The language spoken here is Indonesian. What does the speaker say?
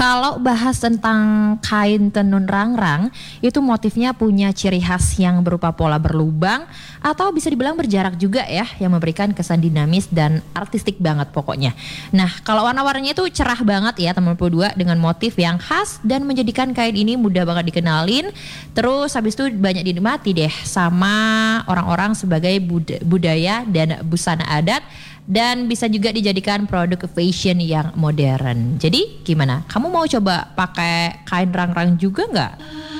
Kalau bahas tentang kain tenun rangrang, itu motifnya punya ciri khas yang berupa pola berlubang atau bisa dibilang berjarak juga ya, yang memberikan kesan dinamis dan artistik banget pokoknya. Nah, kalau warna-warnanya itu cerah banget ya teman dua dengan motif yang khas dan menjadikan kain ini mudah banget dikenalin. Terus habis itu banyak dinikmati deh sama orang-orang sebagai budaya dan busana adat dan bisa juga dijadikan produk fashion yang modern. Jadi gimana? Kamu mau coba pakai kain rangrang juga nggak?